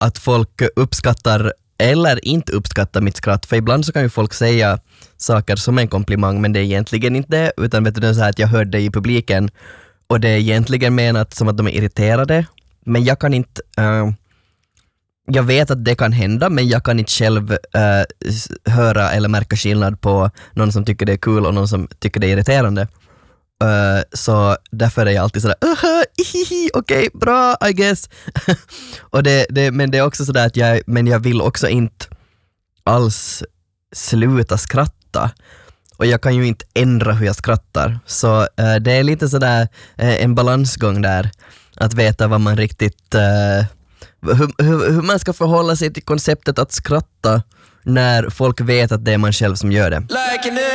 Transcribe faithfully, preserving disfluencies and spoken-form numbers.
att folk uppskattar eller inte uppskattar mitt skratt. För ibland så kan ju folk säga saker som en komplimang, men det är egentligen inte det, utan vet du, det är så här att jag hörde det i publiken och det är egentligen menat som att de är irriterade, men jag kan inte uh, jag vet att det kan hända, men jag kan inte själv uh, höra eller märka skillnad på någon som tycker det är kul och någon som tycker det är irriterande. Uh, så därför är jag alltid sådär uh, okej, okay, bra, I guess. och det, det, men det är också sådär att jag, men jag vill också inte alls sluta skratta. Och jag kan ju inte ändra hur jag skrattar. Så uh, det är lite sådär uh, en balansgång där. Att veta vad man riktigt uh, hur, hur, hur man ska förhålla sig till konceptet att skratta när folk vet att det är man själv som gör det.